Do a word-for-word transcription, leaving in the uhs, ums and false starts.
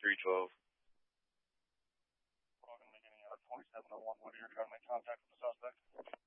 three twelve. We're all going to be getting out at twenty-seven oh one. What are you trying to make contact with the suspect?